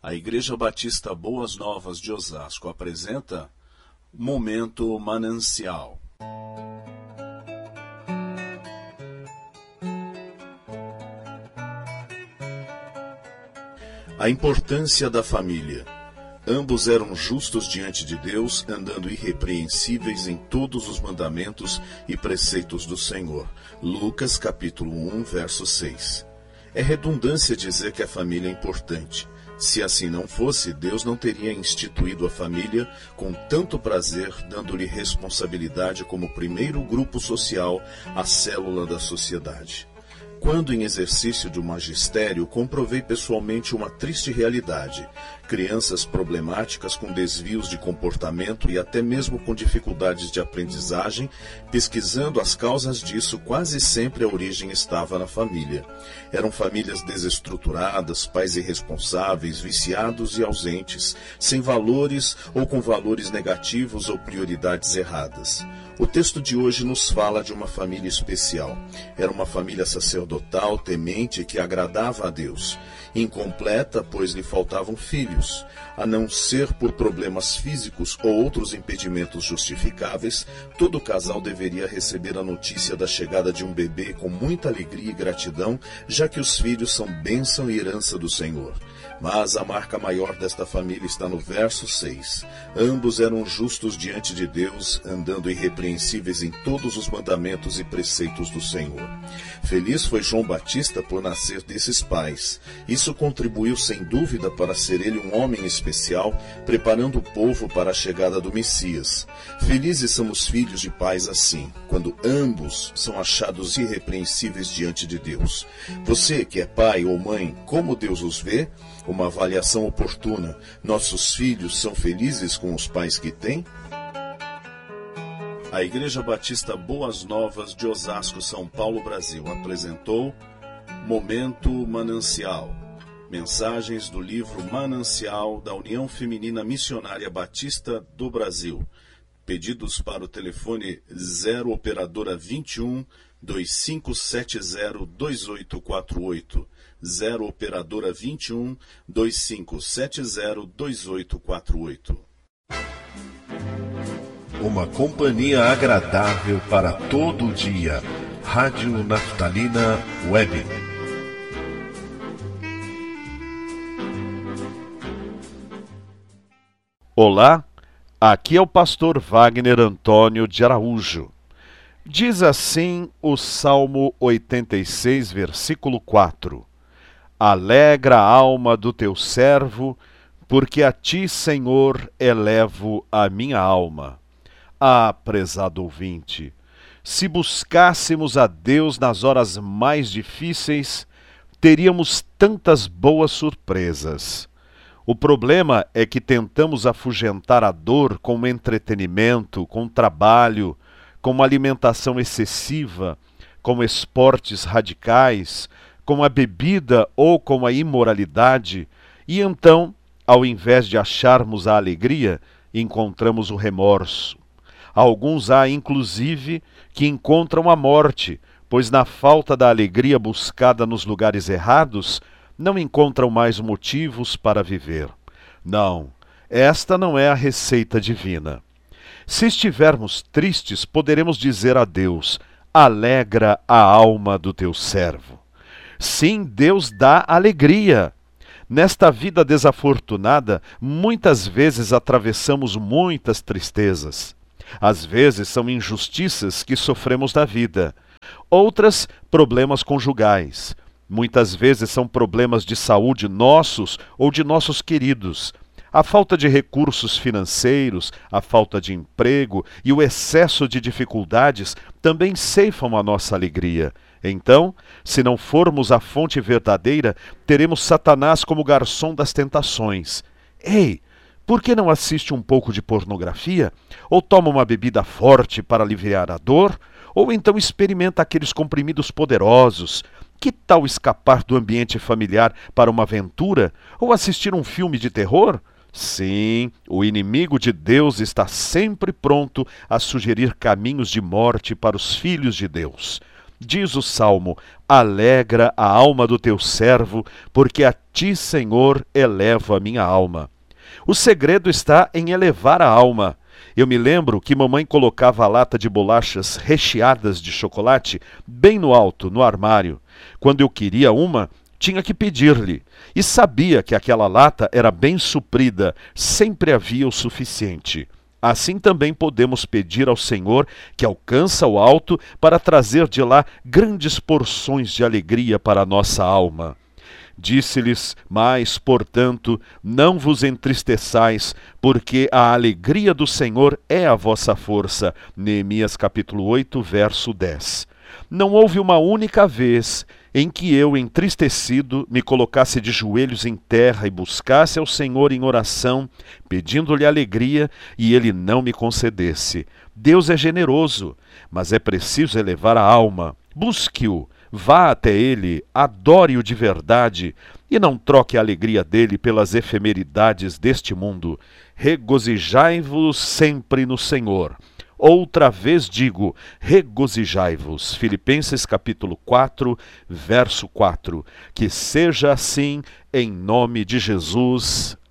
A Igreja Batista Boas Novas de Osasco apresenta Momento Manancial. A importância da família. Ambos eram justos diante de Deus, andando irrepreensíveis em todos os mandamentos e preceitos do Senhor. Lucas capítulo 1, verso 6. É redundância dizer que a família é importante. Se assim não fosse, Deus não teria instituído a família com tanto prazer, dando-lhe responsabilidade como primeiro grupo social, a célula da sociedade. Quando em exercício do magistério, comprovei pessoalmente uma triste realidade. Crianças problemáticas com desvios de comportamento e até mesmo com dificuldades de aprendizagem, pesquisando as causas disso, quase sempre a origem estava na família. Eram famílias desestruturadas, pais irresponsáveis, viciados e ausentes, sem valores ou com valores negativos ou prioridades erradas. O texto de hoje nos fala de uma família especial. Era uma família sacerdotal, temente, que agradava a Deus. Incompleta, pois lhe faltavam filhos. A não ser por problemas físicos ou outros impedimentos justificáveis, todo casal deveria receber a notícia da chegada de um bebê com muita alegria e gratidão, já que os filhos são bênção e herança do Senhor. Mas a marca maior desta família está no verso 6. Ambos eram justos diante de Deus, andando irrepreensíveis em todos os mandamentos e preceitos do Senhor. Feliz foi João Batista por nascer desses pais. Isso contribuiu sem dúvida para ser ele um homem especial, preparando o povo para a chegada do Messias. Felizes são os filhos de pais assim, quando ambos são achados irrepreensíveis diante de Deus. Você que é pai ou mãe, como Deus os vê? Uma avaliação oportuna. Nossos filhos são felizes com os pais que têm? A Igreja Batista Boas Novas de Osasco, São Paulo, Brasil, apresentou Momento Manancial. Mensagens do livro Manancial da União Feminina Missionária Batista do Brasil. Pedidos para o telefone 0 operadora 21 2570 2848. 0 operadora 21 2570 2848. Uma companhia agradável para todo o dia. Rádio Naftalina Web. Olá, aqui é o pastor Wagner Antônio de Araújo. Diz assim o Salmo 86, versículo 4. Alegra a alma do teu servo, porque a ti, Senhor, elevo a minha alma. Ah, prezado ouvinte, se buscássemos a Deus nas horas mais difíceis, teríamos tantas boas surpresas. O problema é que tentamos afugentar a dor com entretenimento, com trabalho, com uma alimentação excessiva, com esportes radicais, com a bebida ou com a imoralidade, e então, ao invés de acharmos a alegria, encontramos o remorso. Alguns há, inclusive, que encontram a morte, pois na falta da alegria buscada nos lugares errados, não encontram mais motivos para viver. Não, esta não é a receita divina. Se estivermos tristes, poderemos dizer a Deus: alegra a alma do teu servo. Sim, Deus dá alegria. Nesta vida desafortunada, muitas vezes atravessamos muitas tristezas. Às vezes são injustiças que sofremos na vida. Outras, problemas conjugais. Muitas vezes são problemas de saúde nossos ou de nossos queridos. A falta de recursos financeiros, a falta de emprego e o excesso de dificuldades também ceifam a nossa alegria. Então, se não formos a fonte verdadeira, teremos Satanás como garçom das tentações. Ei, por que não assiste um pouco de pornografia? Ou toma uma bebida forte para aliviar a dor? Ou então experimenta aqueles comprimidos poderosos? Que tal escapar do ambiente familiar para uma aventura? Ou assistir um filme de terror? Sim, o inimigo de Deus está sempre pronto a sugerir caminhos de morte para os filhos de Deus. Diz o Salmo: alegra a alma do teu servo, porque a ti, Senhor, elevo a minha alma. O segredo está em elevar a alma. Eu me lembro que mamãe colocava a lata de bolachas recheadas de chocolate bem no alto, no armário. Quando eu queria uma, tinha que pedir-lhe. E sabia que aquela lata era bem suprida, sempre havia o suficiente. Assim também podemos pedir ao Senhor, que alcança o alto, para trazer de lá grandes porções de alegria para a nossa alma. Disse-lhes: mas, portanto, não vos entristeçais, porque a alegria do Senhor é a vossa força. Neemias capítulo 8, verso 10. Não houve uma única vez em que eu, entristecido, me colocasse de joelhos em terra e buscasse ao Senhor em oração, pedindo-lhe alegria, e ele não me concedesse. Deus é generoso, mas é preciso elevar a alma. Busque-o. Vá até ele, adore-o de verdade, e não troque a alegria dele pelas efemeridades deste mundo. Regozijai-vos sempre no Senhor. Outra vez digo, regozijai-vos. Filipenses capítulo 4, verso 4. Que seja assim, em nome de Jesus.